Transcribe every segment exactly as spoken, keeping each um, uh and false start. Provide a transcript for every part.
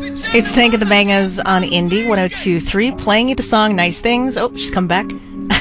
It's Tank of the Bangas on Indie one oh two point three, playing you the song Nice Things. Oh, she's come back.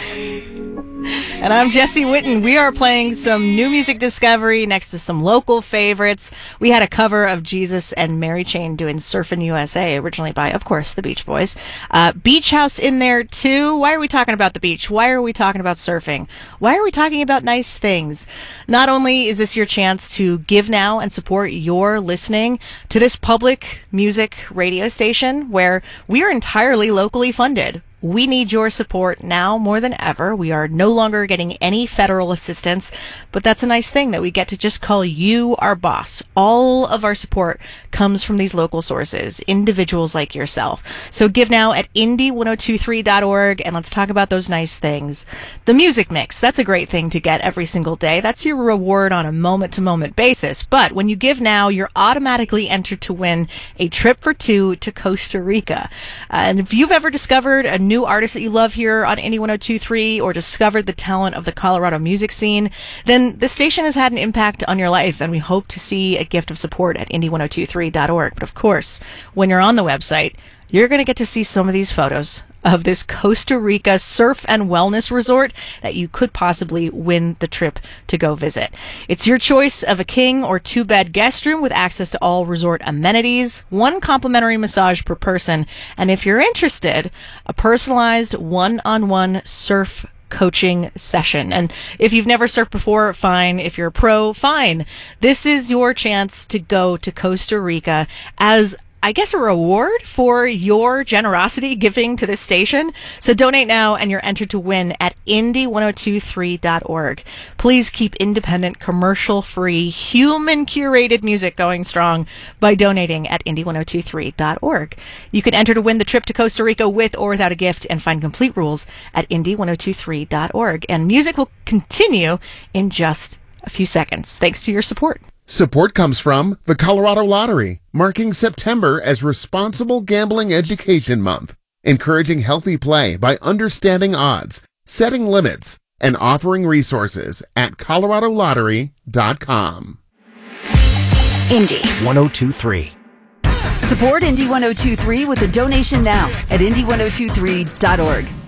And I'm Jesse Witten. We are playing some new music discovery next to some local favorites. We had a cover of Jesus and Mary Chain doing Surfin' U S A, originally by, of course, the Beach Boys. Uh, Beach House in there, too. Why are we talking about the beach? Why are we talking about surfing? Why are we talking about nice things? Not only is this your chance to give now and support your listening to this public music radio station where we are entirely locally funded. We need your support now more than ever. We are no longer getting any federal assistance, but that's a nice thing that we get to just call you our boss. All of our support comes from these local sources, individuals like yourself. So give now at indie ten twenty-three dot org, and let's talk about those nice things. The music mix, that's a great thing to get every single day. That's your reward on a moment-to-moment basis. But when you give now, you're automatically entered to win a trip for two to Costa Rica. Uh, and if you've ever discovered a new new artists that you love here on Indie ten twenty-three or discovered the talent of the Colorado music scene, then the station has had an impact on your life, and we hope to see a gift of support at indie ten twenty-three dot org. But of course, when you're on the website, you're going to get to see some of these photos of this Costa Rica surf and wellness resort that you could possibly win the trip to go visit. It's your choice of a king or two-bed guest room with access to all resort amenities, one complimentary massage per person, and if you're interested, a personalized one-on-one surf coaching session. And if you've never surfed before, fine. If you're a pro, fine. This is your chance to go to Costa Rica as I guess a reward for your generosity giving to this station. So donate now and you're entered to win at indie ten twenty-three dot org. Please keep independent, commercial-free, human-curated music going strong by donating at indie ten twenty-three dot org. You can enter to win the trip to Costa Rica with or without a gift and find complete rules at indie ten twenty-three dot org. And music will continue in just a few seconds. Thanks to your support. Support comes from the Colorado Lottery, marking September as Responsible Gambling Education Month, encouraging healthy play by understanding odds, setting limits, and offering resources at colorado lottery dot com. Indie ten twenty-three. Support Indie ten twenty-three with a donation now at indie ten twenty-three dot org.